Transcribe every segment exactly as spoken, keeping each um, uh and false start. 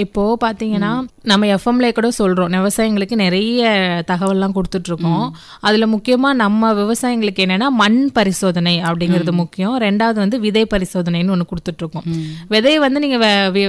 இப்போ பாத்தீங்கன்னா நம்ம எஃப்எம்ல கூட சொல்றோம் விவசாயிங்களுக்கு நிறைய தகவல்லாம் கொடுத்துட்டு இருக்கோம். அதுல முக்கியமா நம்ம விவசாயிங்களுக்கு என்னன்னா மண் பரிசோதனை அப்படிங்கிறது முக்கியம். ரெண்டாவது வந்து விதை பரிசோதனைன்னு ஒண்ணு கொடுத்துட்டு இருக்கோம். விதை வந்து நீங்க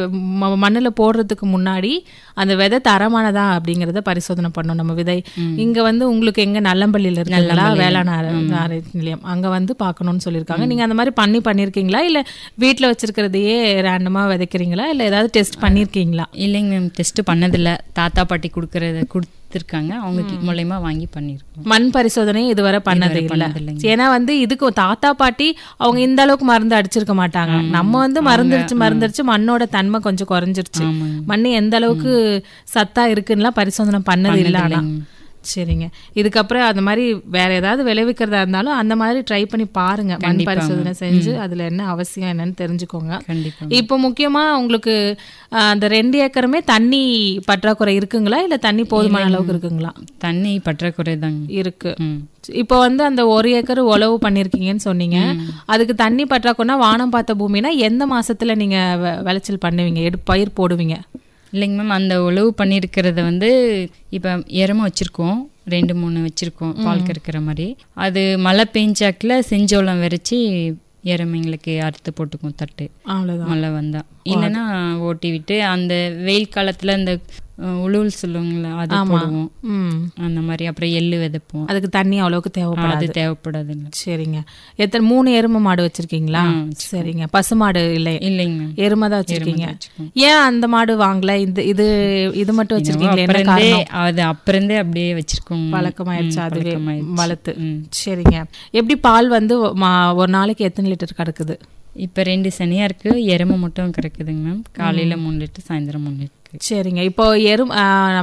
மண்ணுல போடுறதுக்கு முன்னாடி அந்த விதை தரமானதா அப்படிங்கறத பரிசோதனை பண்ணணும். நம்ம விதை இங்க வந்து உங்களுக்கு எங்க நல்லம்பள்ளியில இருக்குங்களா வேளாண் நிலையம் அங்க வந்து பாக்கணும்னு சொல்லியிருக்காங்க. நீங்க அந்த மாதிரி பண்ணி பண்ணிருக்கீங்களா இல்ல வீட்டுல வச்சிருக்கிறதையே ரேண்டமா விதைக்கிறீங்களா இல்ல ஏதாவது டெஸ்ட் பண்ணிருக்கீங்களா? இல்லைங்க மேம், டெஸ்ட் பண்ணதில்ல. தாத்தா பாட்டி கொடுக்கறத கொடுத்துருக்காங்க, அவங்க மூலயமா வாங்கி பண்ணிருக்கோம். மண் பரிசோதனை இதுவரை பண்ணது இல்லை. ஏன்னா வந்து இதுக்கு தாத்தா பாட்டி அவங்க இந்த அளவுக்கு மருந்து அடிச்சிருக்க மாட்டாங்க. நம்ம வந்து மருந்துடிச்சு மருந்துடிச்சு மண்ணோட தன்மை கொஞ்சம் குறைஞ்சிருச்சு. மண் எந்த அளவுக்கு சத்தா இருக்குன்னா பரிசோதனை பண்ணது இல்லை. ஆனா சரிங்க, இதுக்கப்புறம் அந்த மாதிரி வேற ஏதாவது விளைவிக்கிறதா இருந்தாலும் அந்த மாதிரி ட்ரை பண்ணி பாருங்க. மண் பரிசோதனை செஞ்சு அதுல என்ன அவசியம் என்னன்னு தெரிஞ்சுக்கோங்க. இப்போ முக்கியமா உங்களுக்கு அந்த ரெண்டு ஏக்கருமே தண்ணி பற்றாக்குறை இருக்குங்களா இல்ல தண்ணி போதுமான அளவுக்கு இருக்குங்களா? தண்ணி பற்றாக்குறை தான் இருக்கு. இப்போ வந்து அந்த ஒரு ஏக்கர் உழவு பண்ணிருக்கீங்கன்னு சொன்னீங்க, அதுக்கு தண்ணி பற்றாக்குறைனா வானம் பார்த்த பூமினா எந்த மாசத்துல நீங்க விளைச்சல் பண்ணுவீங்க, எடு பயிர் போடுவீங்க? இல்லைங்க மேம், அந்த உழவு பண்ணியிருக்கிறத வந்து இப்போ எரமா வச்சுருக்கோம், ரெண்டு மூணு வச்சுருக்கோம் பால் கறக்கிற மாதிரி. அது மழை பெஞ்சாக்கில் செஞ்சோளம் விரைச்சி எரமைங்களுக்கு அறுத்து போட்டுக்குவோம் தட்டு. அவ்வளோதான், மழை வந்தால். இல்லைன்னா ஓட்டி விட்டு அந்த வெயில் காலத்தில் அந்த உழுவுல் சொல்லுவாங்களா அது போடுவோம். அந்த மாதிரி அப்புறம் எள்ளு விதைப்போம். அதுக்கு தண்ணி அவ்வளவுக்கு தேவைப்படாது. தேவைப்படாது. சரிங்க. எத்தனை மூணு எருமை மாடு வச்சிருக்கீங்களா? சரிங்க. பசு மாடு இல்லை? இல்லைங்க, எருமை தான் வச்சிருக்கீங்க. ஏன் அந்த மாடு வாங்கல? இந்த இது இது மட்டும் வச்சிருக்கீங்களா? அது அப்புறந்தே அப்படியே வச்சிருக்கோம், பழக்கமாயிடுச்சு, அதுவே வளர்த்து. சரிங்க. எப்படி பால் வந்து ஒரு நாளைக்கு எத்தனை லிட்டர் கிடக்குது? இப்போ ரெண்டு சனியா இருக்கு, எருமை மட்டும் கிடக்குதுங்க மேம். காலையில மூணு லிட்டர், சாயந்தரம் மூணு லிட்டர். சரிங்க. இப்போ எரும்